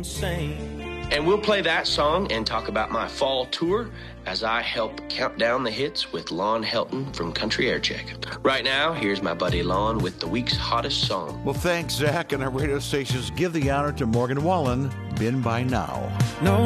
insane. And we'll play that song and talk about my fall tour as I help count down the hits with Lon Helton from Country Air Check. Right now, here's my buddy Lon with the week's hottest song. Well, thanks, Zach, and our radio stations give the honor to Morgan Wallen, Been By Now. No